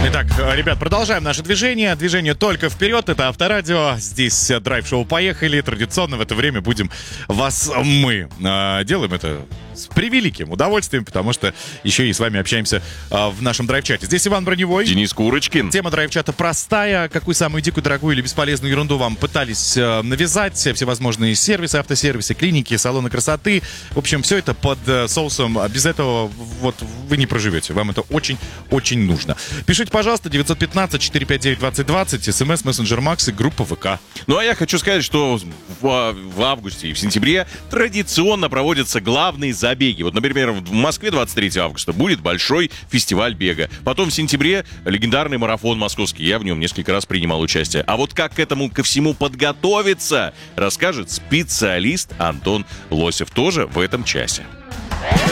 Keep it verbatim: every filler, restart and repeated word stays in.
Итак, ребят, продолжаем наше движение. Движение только вперед. Это Авторадио. Здесь драйв-шоу «Поехали». Традиционно в это время будем вас мы. Э, делаем это с превеликим удовольствием, потому что еще и с вами общаемся э, в нашем драйв-чате. Здесь Иван Броневой. Денис Курочкин. Тема драйв-чата простая. Какую самую дикую, дорогую или бесполезную ерунду вам пытались э, навязать? Всевозможные сервисы, автосервисы, клиники, салоны красоты. В общем, все это под э, соусом. Без этого вот вы не проживете. Вам это очень-очень нужно. Пишите, пожалуйста, девятьсот пятнадцать четыреста пятьдесят девять двадцать двадцать, смс, мессенджер Макс и группа ВК. Ну, а я хочу сказать, что в, в августе и в сентябре традиционно проводятся главные забеги. Вот, например, в Москве двадцать третьего августа будет большой фестиваль бега. Потом в сентябре легендарный марафон московский. Я в нем несколько раз принимал участие. А вот как к этому ко всему подготовиться, расскажет специалист Антон Лосев тоже в этом часе.